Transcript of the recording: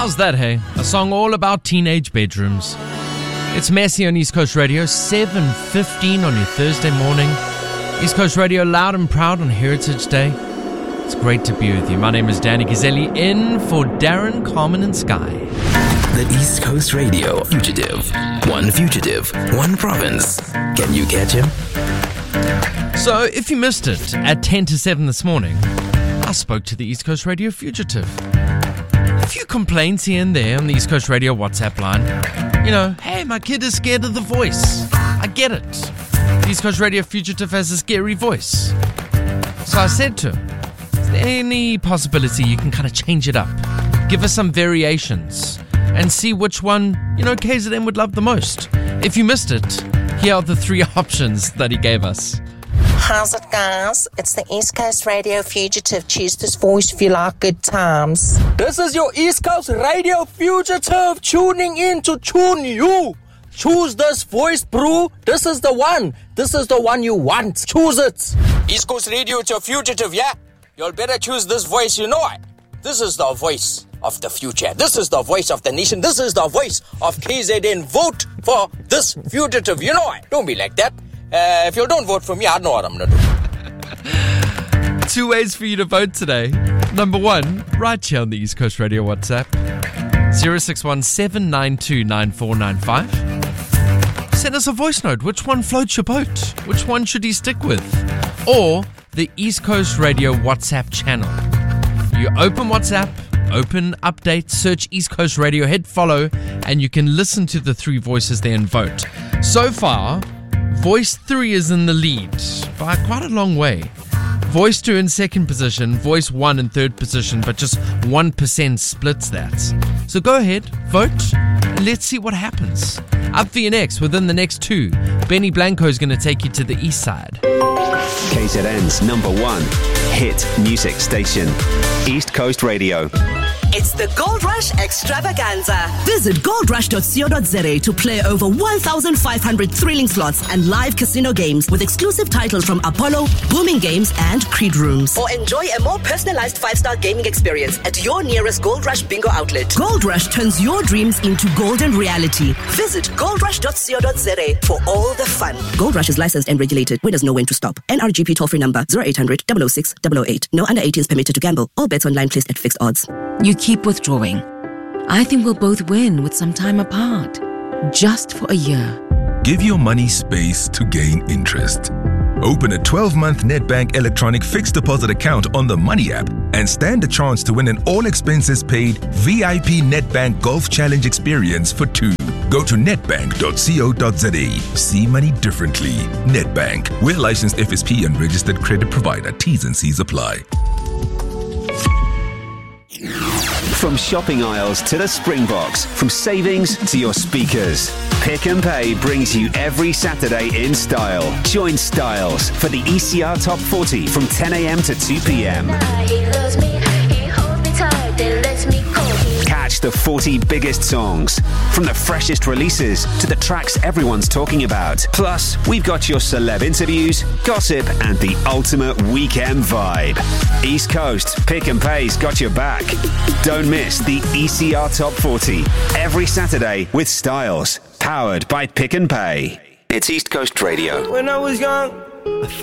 How's that, hey? A song all about teenage bedrooms. It's Messy on East Coast Radio, 7:15 on your Thursday morning. East Coast Radio, loud and proud on Heritage Day. It's great to be with you. My name is Danny Gazzelli, in for Darren, Carmen, and Sky. The East Coast Radio Fugitive. One province. Can you catch him? So, if you missed it, at 10 to 7 this morning, I spoke to the East Coast Radio Fugitive. A few complaints here and there on the East Coast Radio WhatsApp line. You know, hey, my kid is scared of the voice. I get it. The East Coast Radio Fugitive has a scary voice. So I said to him, is there any possibility you can kind of change it up? Give us some variations and see which one, KZN would love the most. If you missed it, here are the three options that he gave us. How's it, guys? It's the East Coast Radio Fugitive. Choose this voice if you like good times. This is your East Coast Radio Fugitive tuning in to tune you. Choose this voice, bro. This is the one. This is the one you want. Choose it. East Coast Radio, it's your fugitive, yeah? You'll better choose this voice, you know it. This is the voice of the future. This is the voice of the nation. This is the voice of KZN. Vote for this fugitive, you know it. Don't be like that. If you don't vote for me, I know what I'm going to do. 2 ways for you to vote today. Number 1, right here on the East Coast Radio WhatsApp. 0617929495. Send us a voice note. Which one floats your boat? Which one should he stick with? Or the East Coast Radio WhatsApp channel. You open WhatsApp, open update, search East Coast Radio, hit follow, and you can listen to the three voices there and vote. So far, Voice 3 is in the lead by quite a long way. Voice 2 in second position, Voice 1 in third position, but just 1% splits that. So go ahead, vote, and let's see what happens. Up for your next, within the next 2, Benny Blanco is going to take you to the east side. KZN's number 1 hit music station, East Coast Radio. It's the Gold Rush Extravaganza. Visit goldrush.co.za to play over 1,500 thrilling slots and live casino games with exclusive titles from Apollo, Booming Games, and Creed Rooms. Or enjoy a more personalized 5-star gaming experience at your nearest Gold Rush bingo outlet. Gold Rush turns your dreams into golden reality. Visit goldrush.co.za for all the fun. Gold Rush is licensed and regulated. Winners know when to stop. NRGP toll-free number 0800 006 008. No under 18s permitted to gamble. All bets online placed at fixed odds. You keep withdrawing. I think we'll both win with some time apart. Just for a year. Give your money space to gain interest. Open a 12-month Nedbank electronic fixed deposit account on the Money app and stand a chance to win an all-expenses-paid VIP Nedbank Golf Challenge experience for 2. Go to netbank.co.za. See money differently. Nedbank. We're licensed FSP and registered credit provider. T's and C's apply. From shopping aisles to the Springboks, from savings to your speakers, Pick and Pay brings you every Saturday in style. Join Styles for the ECR Top 40 from 10 a.m. to 2 p.m. Catch the 40 biggest songs, from the freshest releases to the tracks everyone's talking about. Plus, we've got your celeb interviews, gossip, and the ultimate weekend vibe. East Coast, Pick and Pay's got your back. Don't miss the ECR Top 40 every Saturday with Styles, powered by Pick and Pay. It's East Coast Radio. When I was young,